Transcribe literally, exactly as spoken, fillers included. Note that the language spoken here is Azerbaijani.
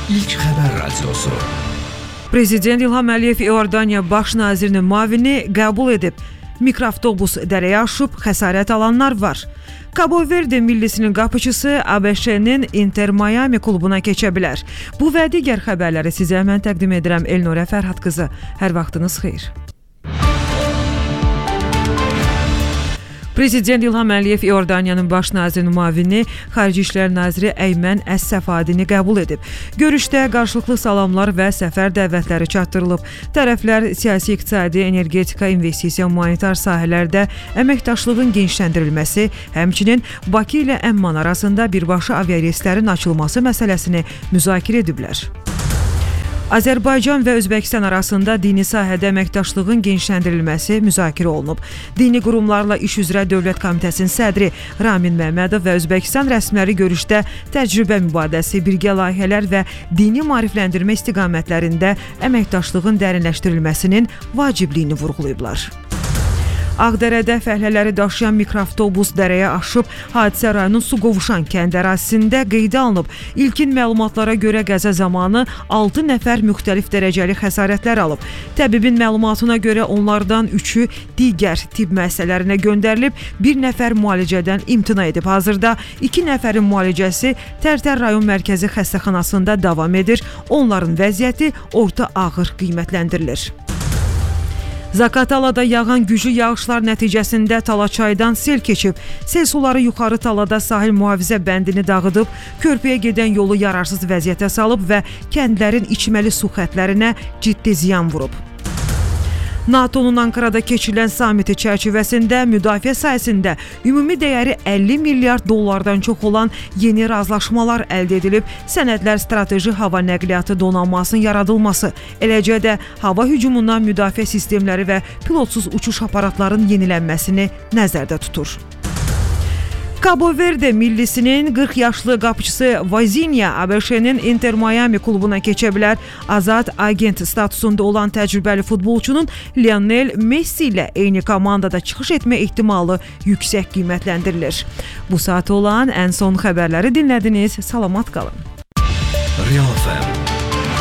İlk Xəbər Radiosu. Prezident İlham Əliyev İordaniya Baş Nazirinin müavini qəbul edib. Mikroavtobus dərəyə aşıb, xəsarət alanlar var. Cabo Verde millisinin qapıçısı A B Ş'nin Inter Miami klubuna keçə bilər. Bu və digər xəbərləri sizə mən təqdim edirəm Elnurə Fərhad qızı. Hər vaxtınız xeyir. Prezident İlham Əliyev İordaniyanın baş nazirinin müavini Xarici İşlər naziri Əymən Əs-Səfadini qəbul edib. Görüşdə qarşılıqlı salamlar və səfər dəvətləri çatdırılıb. Tərəflər siyasi, iqtisadi, energetika, investisiya, humanitar sahələrdə əməkdaşlığın genişləndirilməsi, həmçinin Bakı ilə Əmman arasında birbaşa aviareyslərin açılması məsələsini müzakirə ediblər. Azərbaycan və Özbəkistan arasında dini sahədə əməkdaşlığın genişləndirilməsi müzakirə olunub. Dini qurumlarla iş üzrə Dövlət Komitəsinin sədri Ramin Məmmədov və Özbəkistan rəsmiləri görüşdə təcrübə mübadiləsi, birgə layihələr və dini maarifləndirmə istiqamətlərində əməkdaşlığın dərinləşdirilməsinin vacibliyini vurğulayıblar. Ağdərədə fəhlələri daşıyan mikroavtobus dərəyə aşıb, hadisə rayonun su qovuşan kənd ərazisində qeydə alınıb. İlkin məlumatlara görə qəza zamanı altı nəfər müxtəlif dərəcəli xəsarətlər alıb. Təbibin məlumatına görə onlardan üçü digər tibb müəssisələrinə göndərilib, bir nəfər müalicədən imtina edib. Hazırda iki nəfərin müalicəsi Tərtər rayon mərkəzi xəstəxanasında davam edir. Onların vəziyyəti orta ağır qiymətləndirilir. Zaqatalada yağan güclü yağışlar nəticəsində Talaçaydan sel keçib. Sel suları yuxarı Talada sahil mühafizə bəndini dağıdıb, körpüyə gedən yolu yararsız vəziyyətə salıb və kəndlərin içməli su xətlərinə ciddi ziyan vurub. NATO'nun Ankarada keçirilən samiti çərçivəsində müdafiə sahəsində ümumi dəyəri əlli milyard dollardan çox olan yeni razılaşmalar əldə edilib, sənədlər strateji hava nəqliyyatı donanmasının yaradılması, eləcə də hava hücumundan müdafiə sistemləri və pilotsuz uçuş aparatlarının yenilənməsini nəzərdə tutur. Cabo Verde millisinin qırx yaşlı qapıçısı Vazinia A B Ş'nin Inter Miami klubuna keçə bilər. Azad agent statusunda olan təcrübəli futbolçunun Lionel Messi ilə eyni komandada çıxış etmə ehtimalı yüksək qiymətləndirilir. Bu saat olan ən son xəbərləri dinlədiniz. Salamat qalın. Real F M